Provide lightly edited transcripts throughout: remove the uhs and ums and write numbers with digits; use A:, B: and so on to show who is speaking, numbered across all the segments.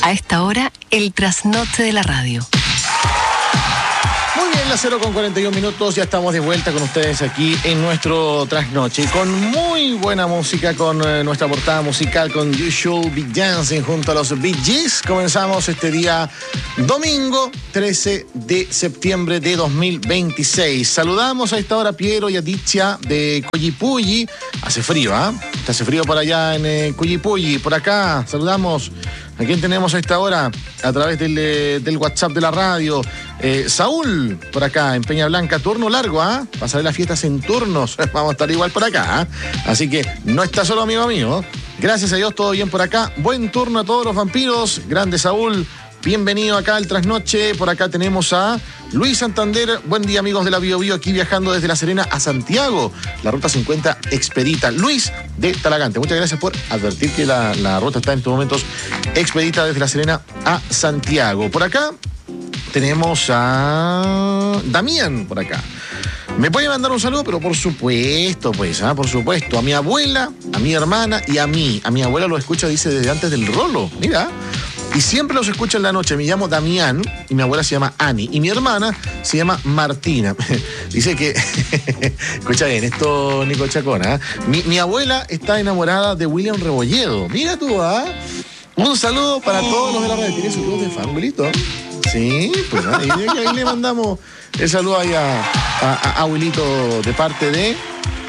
A: A esta hora, el trasnoche de la radio.
B: Muy bien, las 0:41, ya estamos de vuelta con ustedes aquí en nuestro trasnoche y con muy buena música, con nuestra portada musical con You Should Be Dancing junto a los Bee Gees. Comenzamos este día domingo 13 de septiembre de 2026. Saludamos a esta hora a Piero y a Dicha de Collipulli. Hace frío, ¿ah? Hace frío por allá en Collipulli. Por acá saludamos a quien tenemos a esta hora a través del WhatsApp de la radio. Saúl, por acá en Peña Blanca, turno largo, ¿ah? Pasaré las fiestas en turnos. Vamos a estar igual por acá, ¿ah? Así que no está solo, amigo mío. Gracias a Dios, todo bien por acá. Buen turno a todos los vampiros. Grande Saúl. Bienvenido acá al trasnoche. Por acá tenemos a Luis Santander. Buen día, amigos de la Bio Bio, aquí viajando desde La Serena a Santiago. La ruta 50 expedita. Luis de Talagante. Muchas gracias por advertir que la ruta está en estos momentos expedita desde La Serena a Santiago. Por acá tenemos a Damián, por acá. Me puede mandar un saludo, pero por supuesto, por supuesto, a mi abuela, a mi hermana y a mí. A mi abuela lo escucha, dice, desde antes del rolo. Mira. Y siempre los escucho en la noche. Me llamo Damián y mi abuela se llama Ani. Y mi hermana se llama Martina. Dice que... Escucha bien, esto Nico Chacona. ¿Eh? Mi abuela está enamorada de William Rebolledo. Mira tú, ¿ah? Un saludo para todos los de la radio. ¿Tiene su club de fan, abuelito? Sí, pues ahí le mandamos el saludo ahí a abuelito de parte de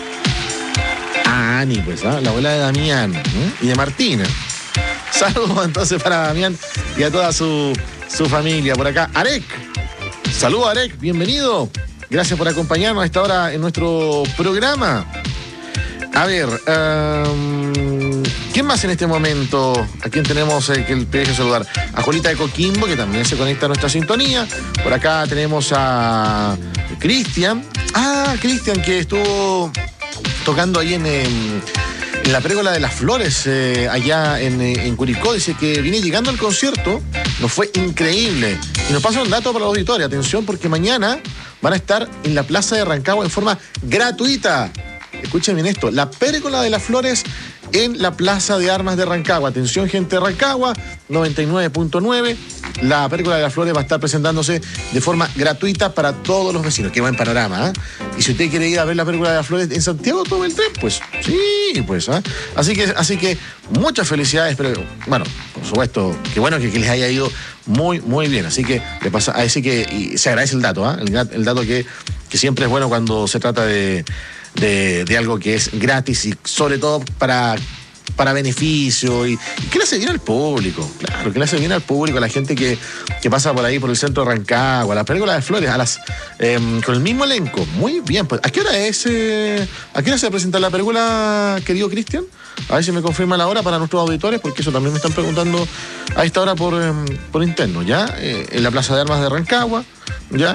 B: Ani, pues, ¿ah? La abuela de Damián, ¿eh? Y de Martina. Saludos entonces para Damián y a toda su familia. Por acá, Arek. Saludos, Arek. Bienvenido. Gracias por acompañarnos a esta hora en nuestro programa. A ver, ¿quién más en este momento? ¿A quién tenemos que el privilegio de saludar? A Jolita de Coquimbo, que también se conecta a nuestra sintonía. Por acá tenemos a Cristian. Cristian, que estuvo tocando ahí en la Pérgola de las Flores, allá en Curicó. Dice que viene llegando al concierto, nos fue increíble. Y nos pasa un dato para la auditoria, atención, porque mañana van a estar en la Plaza de Rancagua en forma gratuita. Escuchen bien esto, la Pérgola de las Flores en la Plaza de Armas de Rancagua. Atención, gente de Rancagua, 99.9. La Pérgola de las Flores va a estar presentándose de forma gratuita para todos los vecinos. Qué buen panorama, ¿eh? Y si usted quiere ir a ver la Pérgola de las Flores en Santiago, tome el tren, pues sí, pues, ¿eh? Así que muchas felicidades, pero bueno, por supuesto, qué bueno que les haya ido muy, muy bien. Así que le pasa, así que y se agradece el dato, ¿eh? El dato que siempre es bueno cuando se trata de algo que es gratis y sobre todo para beneficio y que le hace bien al público, claro, que le hace bien al público, a la gente que pasa por ahí, por el centro de Rancagua, a la Pérgola de Flores, con el mismo elenco. Muy bien, pues, ¿a qué hora se va a presentar la Pérgola, querido Cristian? A ver si me confirma la hora para nuestros auditores, porque eso también me están preguntando a esta hora por interno, ¿ya? En la Plaza de Armas de Rancagua, ¿ya?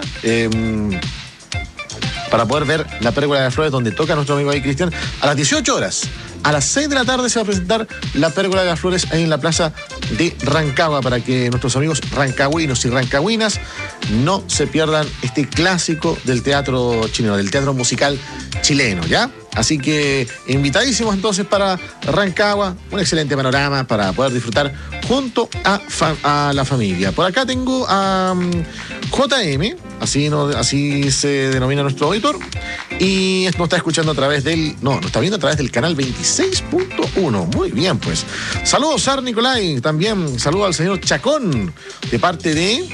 B: Para poder ver la Pérgola de Flores, donde toca nuestro amigo ahí Cristian, a las 18 horas. A las 6 de la tarde se va a presentar la Pérgola de las Flores ahí en la Plaza de Rancagua, para que nuestros amigos rancagüinos y rancagüinas no se pierdan este clásico del teatro chileno, del teatro musical chileno, ¿ya? Así que invitadísimos entonces para Rancagua, un excelente panorama para poder disfrutar junto a la familia. Por acá tengo a JM, así se denomina nuestro auditor, y nos está escuchando a través nos está viendo a través del canal 26.1. Muy bien, pues. Saludos, Sar Nicolai, también saludo al señor Chacón, de parte de...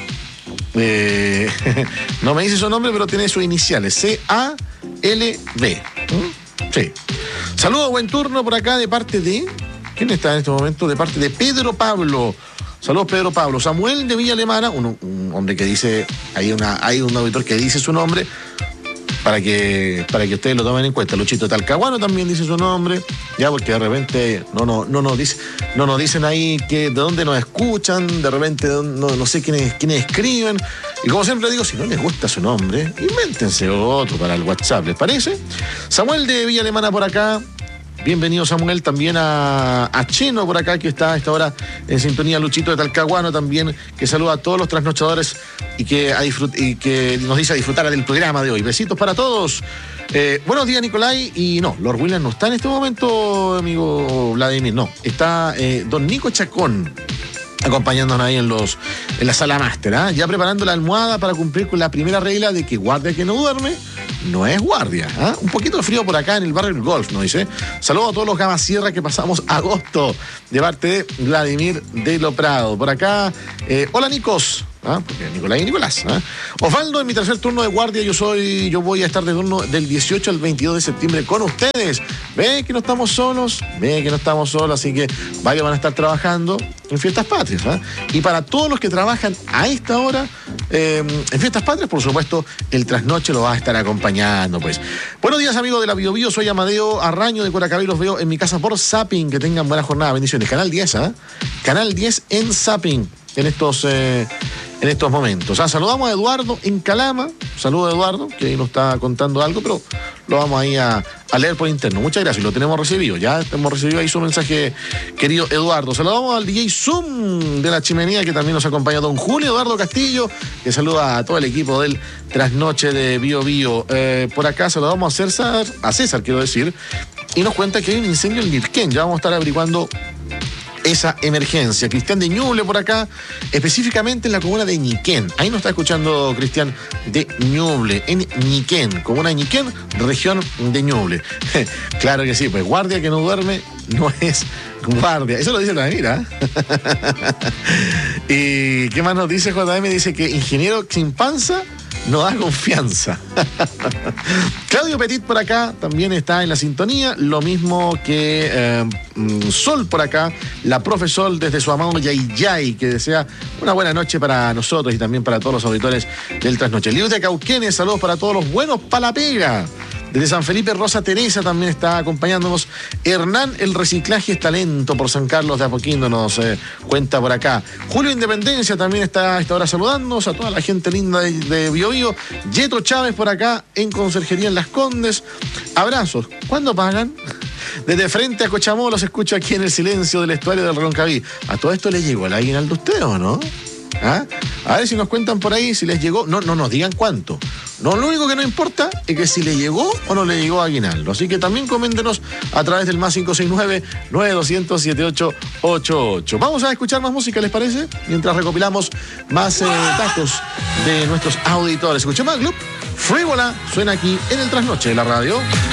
B: no me dice su nombre, pero tiene sus iniciales, CALB. Sí. Saludos, buen turno por acá de parte de... ¿Quién está en este momento? De parte de Pedro Pablo. Saludos, Pedro Pablo. Samuel de Villa Alemana, un hombre que dice... Hay un auditor que dice su nombre para que ustedes lo tomen en cuenta. Luchito Talcahuano también dice su nombre, ya, porque de repente no nos dicen ahí de dónde nos escuchan, de repente no sé quiénes escriben. Y como siempre digo, si no les gusta su nombre, invéntense otro para el WhatsApp, ¿les parece? Samuel de Villa Alemana por acá. Bienvenido, Samuel, también a Cheno por acá, que está a esta hora en sintonía. Luchito de Talcahuano también, que saluda a todos los trasnochadores y que nos dice a disfrutar del programa de hoy. Besitos para todos. Buenos días, Nicolai. Y no, Lord William no está en este momento, amigo Vladimir, no. Está don Nico Chacón. acompañándonos ahí en la sala máster, ¿eh? Ya preparando la almohada para cumplir con la primera regla de que guardia que no duerme no es guardia, ¿eh? Un poquito de frío por acá en el barrio del Golf, ¿no dice? Saludos a todos los Gama Sierra que pasamos agosto de parte de Vladimir de Lo Prado. Por acá, hola Nicos. Porque Nicolás y Nicolás. Osvaldo, en mi tercer turno de guardia yo voy a estar de turno del 18 al 22 de septiembre con ustedes. Ven que no estamos solos, así que van a estar trabajando en Fiestas Patrias. Y para todos los que trabajan a esta hora en Fiestas Patrias, por supuesto, el trasnoche lo va a estar acompañando, pues. Buenos días, amigos de la Bio Bio, soy Amadeo Arraño de Coracabí, los veo en mi casa por Zapping, que tengan buena jornada, bendiciones. Canal 10, Canal 10 en Zapping en estos momentos. Saludamos a Eduardo en Calama. Saludos a Eduardo, que ahí nos está contando algo, pero lo vamos ahí a leer por interno. Muchas gracias, lo tenemos recibido. Ya hemos recibido ahí su mensaje, querido Eduardo. Saludamos al DJ Zoom de la Chimenea, que también nos acompaña don Julio Eduardo Castillo, que saluda a todo el equipo del Trasnoche de Bio Bio. Por acá saludamos a César, quiero decir, y nos cuenta que hay un incendio en Lirquén. Ya vamos a estar averiguando esa emergencia. Cristian de Ñuble por acá, específicamente en la comuna de Ñiquén. Ahí nos está escuchando Cristian de Ñuble, en Ñiquén, comuna de Ñiquén, región de Ñuble. Claro que sí, pues guardia que no duerme no es guardia. Eso lo dice la mira. ¿Y qué más nos dice JM? Dice que ingeniero sin panza no da confianza. Claudio Petit por acá también está en la sintonía, lo mismo que Sol por acá, la profe Sol desde su amado Yayay, que desea una buena noche para nosotros y también para todos los auditores del Trasnoche. Lius de Cauquenes, saludos para todos los buenos para la pega. Desde San Felipe, Rosa Teresa también está acompañándonos. Hernán, el reciclaje es talento por San Carlos de Apoquindo, nos cuenta por acá. Julio Independencia también está a esta hora saludándonos, a toda la gente linda de Bio Bio. Yeto Chávez por acá en Conserjería en Las Condes. Abrazos. ¿Cuándo pagan? Desde frente a Cochamó los escucho aquí en el silencio del estuario del Roncaví. ¿A todo esto le llegó el aguinaldo a usted o no? A ver si nos cuentan por ahí si les llegó. No nos digan cuánto. No, lo único que no importa es que si le llegó o no le llegó a aguinaldo. Así que también coméntenos a través del más 569-9200-7888. Vamos a escuchar más música, ¿les parece? Mientras recopilamos más datos de nuestros auditores. Escuchemos más Gloop. Frívola suena aquí en el Trasnoche de la radio.